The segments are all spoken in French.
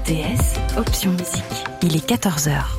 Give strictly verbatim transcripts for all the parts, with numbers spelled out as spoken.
T S, option musique. Il est quatorze heures.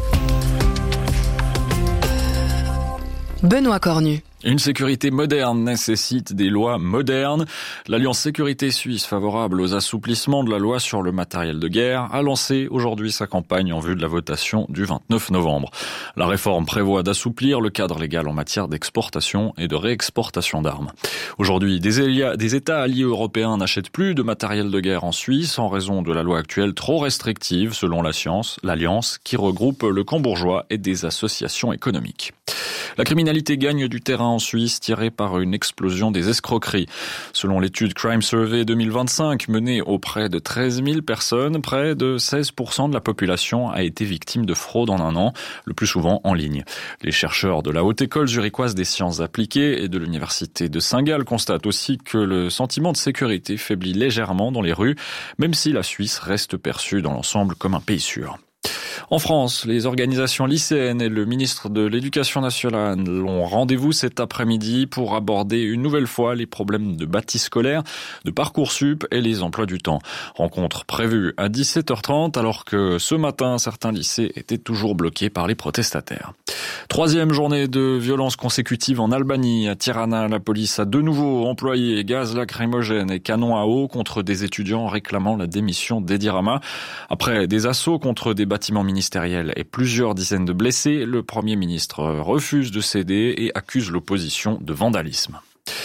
Benoît Cornu. Une sécurité moderne nécessite des lois modernes. L'Alliance Sécurité Suisse, favorable aux assouplissements de la loi sur le matériel de guerre, a lancé aujourd'hui sa campagne en vue de la votation du vingt-neuf novembre. La réforme prévoit d'assouplir le cadre légal en matière d'exportation et de réexportation d'armes. Aujourd'hui, des, des États alliés européens n'achètent plus de matériel de guerre en Suisse en raison de la loi actuelle trop restrictive, selon la science, l'Alliance, qui regroupe le camp bourgeois et des associations économiques. La criminalité gagne du terrain en Suisse, tirée par une explosion des escroqueries. Selon l'étude Crime Survey deux mille vingt-cinq, menée auprès de treize mille personnes, près de seize pour cent de la population a été victime de fraude en un an, le plus souvent en ligne. Les chercheurs de la Haute École zurichoise des sciences appliquées et de l'Université de Saint-Gall constatent aussi que le sentiment de sécurité faiblit légèrement dans les rues, même si la Suisse reste perçue dans l'ensemble comme un pays sûr. En France, les organisations lycéennes et le ministre de l'Éducation nationale ont rendez-vous cet après-midi pour aborder une nouvelle fois les problèmes de bâti scolaire, de Parcoursup et les emplois du temps. Rencontre prévue à dix-sept heures trente alors que ce matin, certains lycées étaient toujours bloqués par les protestataires. Troisième journée de violence consécutive en Albanie. À Tirana, la police a de nouveau employé gaz lacrymogène et canon à eau contre des étudiants réclamant la démission d'Edi Rama. Après des assauts contre des bâtiments ministériels et plusieurs dizaines de blessés, le Premier ministre refuse de céder et accuse l'opposition de vandalisme.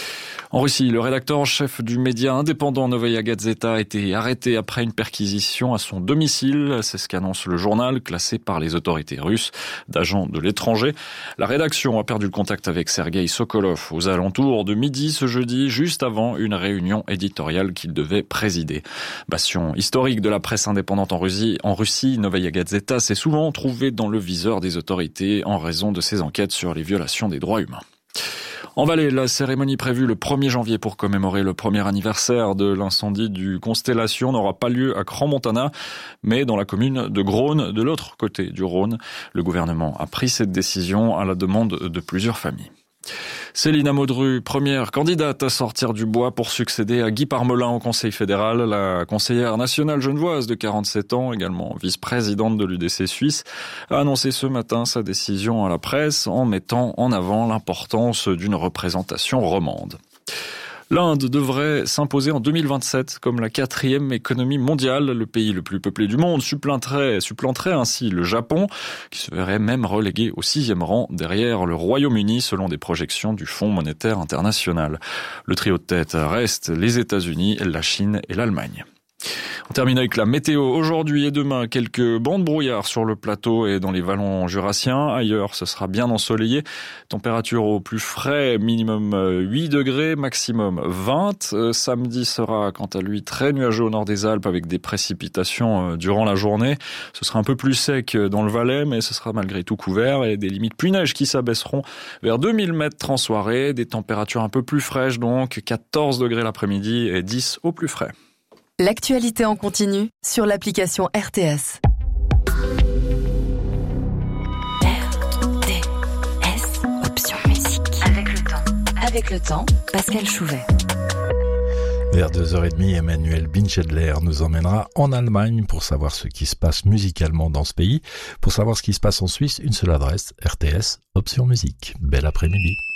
En Russie, le rédacteur en chef du média indépendant Novaya Gazeta a été arrêté après une perquisition à son domicile. C'est ce qu'annonce le journal, classé par les autorités russes d'agents de l'étranger. La rédaction a perdu le contact avec Sergueï Sokolov aux alentours de midi ce jeudi, juste avant une réunion éditoriale qu'il devait présider. Bastion historique de la presse indépendante en Russie, en Russie, Novaya Gazeta s'est souvent trouvé dans le viseur des autorités en raison de ses enquêtes sur les violations des droits humains. En Valais, la cérémonie prévue le premier janvier pour commémorer le premier anniversaire de l'incendie du Constellation n'aura pas lieu à Crans-Montana, mais dans la commune de Grones, de l'autre côté du Rhône. Le gouvernement a pris cette décision à la demande de plusieurs familles. Céline Amodru, première candidate à sortir du bois pour succéder à Guy Parmelin au Conseil fédéral. La conseillère nationale genevoise de quarante-sept ans, également vice-présidente de l'U D C Suisse, a annoncé ce matin sa décision à la presse en mettant en avant l'importance d'une représentation romande. L'Inde devrait s'imposer en deux mille vingt-sept comme la quatrième économie mondiale. Le pays le plus peuplé du monde supplanterait, supplanterait ainsi le Japon, qui se verrait même relégué au sixième rang derrière le Royaume-Uni selon des projections du Fonds monétaire international. Le trio de tête reste les États-Unis, la Chine et l'Allemagne. On termine avec la météo. Aujourd'hui et demain, quelques bancs de brouillard sur le plateau et dans les vallons jurassiens. Ailleurs, ce sera bien ensoleillé. Température au plus frais, minimum huit degrés, maximum vingt. Euh, samedi sera, quant à lui, très nuageux au nord des Alpes avec des précipitations euh, durant la journée. Ce sera un peu plus sec dans le Valais, mais ce sera malgré tout couvert et des limites pluie-neige qui s'abaisseront vers deux mille mètres en soirée. Des températures un peu plus fraîches, donc quatorze degrés l'après-midi et dix au plus frais. L'actualité en continu sur l'application R T S. R T S, option musique. Avec le temps. Avec le temps, Pascal Chouvet. Vers deux heures trente, Emmanuel Binchedler nous emmènera en Allemagne pour savoir ce qui se passe musicalement dans ce pays. Pour savoir ce qui se passe en Suisse, une seule adresse, R T S, option musique. Bel après-midi.